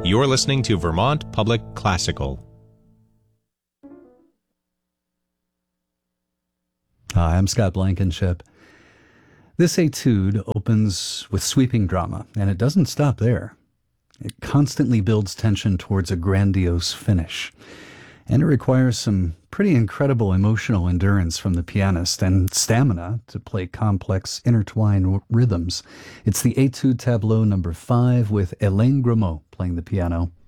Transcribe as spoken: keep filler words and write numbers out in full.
You're listening to Vermont Public Classical. Hi, I'm Scott Blankenship. This etude opens with sweeping drama, and it doesn't stop there. It constantly builds tension towards a grandiose finish, and it requires some pretty incredible emotional endurance from the pianist and stamina to play complex, intertwined rhythms. It's the Etude Tableau number five with Hélène Grimaud playing the piano.